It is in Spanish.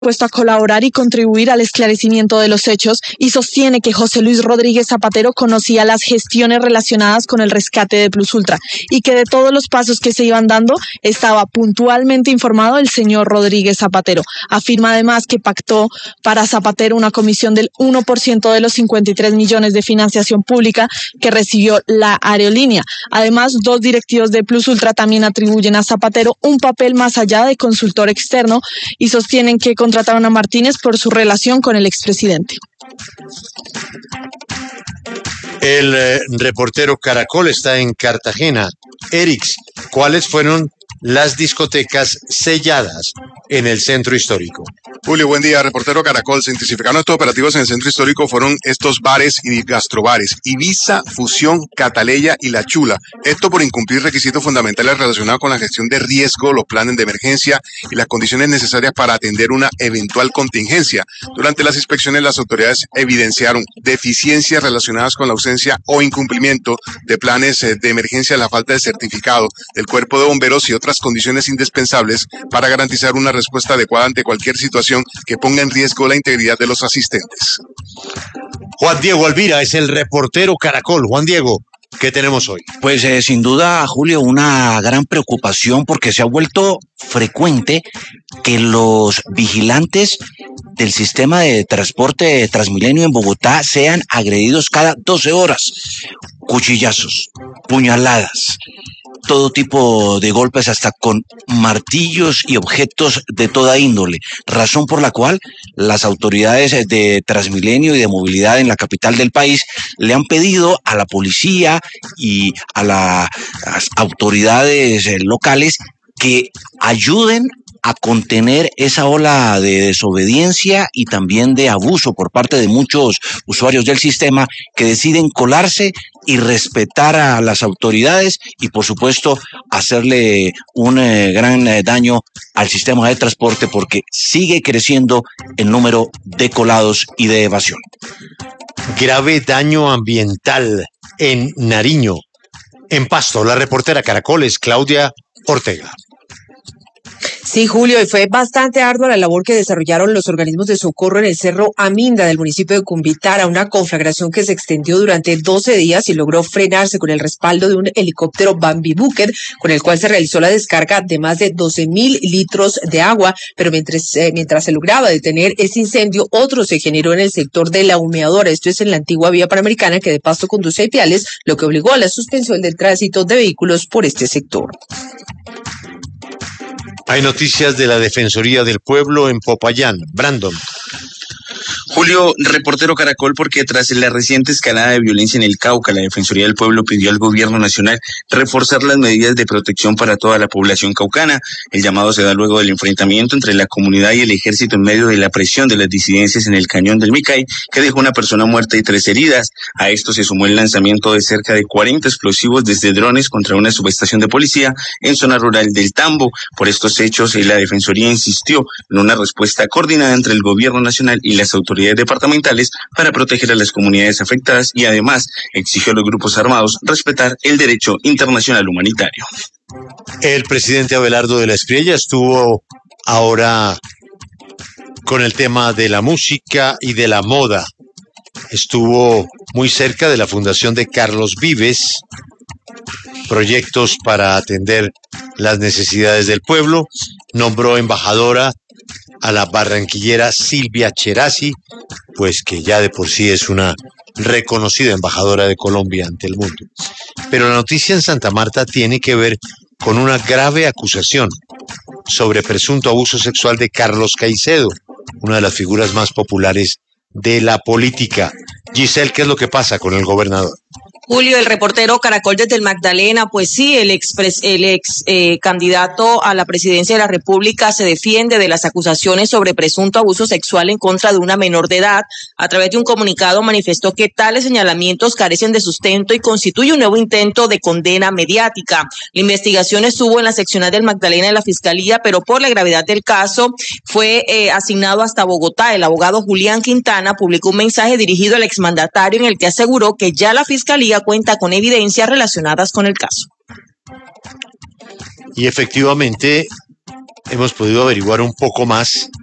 puesto a colaborar y contribuir al esclarecimiento de los hechos y sostiene que José Luis Rodríguez Zapatero conocía las gestiones relacionadas con el rescate de Plus Ultra y que de todos los pasos que se iban dando estaba puntualmente informado el señor Rodríguez Zapatero. Afirma además que pactó para Zapatero una comisión del 1% de los 53 millones de financiación pública que recibió la aerolínea. Además, dos directivos de Plus Ultra también atribuyen a Zapatero un papel más allá de consultor externo y sostienen que contrataron a Martínez por su relación con el expresidente. El reportero Caracol está en Cartagena. Erix, ¿cuáles fueron las discotecas selladas en el centro histórico? Julio, buen día, reportero Caracol. Se intensificaron estos operativos en el centro histórico, fueron estos bares y gastrobares: Ibiza, Fusión, Cataleya y La Chula. Esto por incumplir requisitos fundamentales relacionados con la gestión de riesgo, los planes de emergencia y las condiciones necesarias para atender una eventual contingencia. Durante las inspecciones, las autoridades evidenciaron deficiencias relacionadas con la ausencia o incumplimiento de planes de emergencia, la falta de certificado del Cuerpo de Bomberos y otras condiciones indispensables para garantizar una respuesta adecuada ante cualquier situación que ponga en riesgo la integridad de los asistentes. Juan Diego Alvira es el reportero Caracol. Juan Diego, ¿qué tenemos hoy? Pues sin duda, Julio, una gran preocupación porque se ha vuelto frecuente que los vigilantes del sistema de transporte Transmilenio en Bogotá sean agredidos cada 12 horas. Cuchillazos, puñaladas, todo tipo de golpes, hasta con martillos y objetos de toda índole, razón por la cual las autoridades de Transmilenio y de movilidad en la capital del país le han pedido a la policía y a las autoridades locales que ayuden a contener esa ola de desobediencia y también de abuso por parte de muchos usuarios del sistema que deciden colarse y respetar a las autoridades y, por supuesto, hacerle un gran daño al sistema de transporte porque sigue creciendo el número de colados y de evasión. Grave daño ambiental en Nariño. En Pasto, la reportera Caracol es Claudia Ortega. Sí, Julio, y fue bastante ardua la labor que desarrollaron los organismos de socorro en el Cerro Aminda del municipio de Cumbitára, una conflagración que se extendió durante 12 días y logró frenarse con el respaldo de un helicóptero Bambi Bucket, con el cual se realizó la descarga de más de 12.000 litros de agua, pero mientras se lograba detener ese incendio, otro se generó en el sector de la humeadora, esto es en la antigua vía panamericana que de Pasto conduce a Ipiales, lo que obligó a la suspensión del tránsito de vehículos por este sector. Hay noticias de la Defensoría del Pueblo en Popayán. Brandon. Julio, reportero Caracol, porque tras la reciente escalada de violencia en el Cauca, la Defensoría del Pueblo pidió al gobierno nacional reforzar las medidas de protección para toda la población caucana. El llamado se da luego del enfrentamiento entre la comunidad y el ejército en medio de la presión de las disidencias en el cañón del Micay, que dejó una persona muerta y 3 heridas. A esto se sumó el lanzamiento de cerca de 40 explosivos desde drones contra una subestación de policía en zona rural del Tambo. Por estos hechos, la Defensoría insistió en una respuesta coordinada entre el gobierno nacional y las autoridades departamentales para proteger a las comunidades afectadas y además exigió a los grupos armados respetar el derecho internacional humanitario. El presidente Abelardo de la Espriella estuvo ahora con el tema de la música y de la moda. Estuvo muy cerca de la fundación de Carlos Vives, proyectos para atender las necesidades del pueblo. Nombró embajadora a la barranquillera Silvia Cherasi, pues que ya de por sí es una reconocida embajadora de Colombia ante el mundo. Pero la noticia en Santa Marta tiene que ver con una grave acusación sobre presunto abuso sexual de Carlos Caicedo, una de las figuras más populares de la política. Giselle, ¿qué es lo que pasa con el gobernador? Julio, el reportero Caracol desde el Magdalena, pues sí, el ex candidato a la presidencia de la República se defiende de las acusaciones sobre presunto abuso sexual en contra de una menor de edad. A través de un comunicado manifestó que tales señalamientos carecen de sustento y constituye un nuevo intento de condena mediática. La investigación estuvo en la seccional del Magdalena de la Fiscalía, pero por la gravedad del caso fue asignado hasta Bogotá. El abogado Julián Quintana publicó un mensaje dirigido al exmandatario en el que aseguró que ya la Fiscalía cuenta con evidencias relacionadas con el caso. Y efectivamente hemos podido averiguar un poco más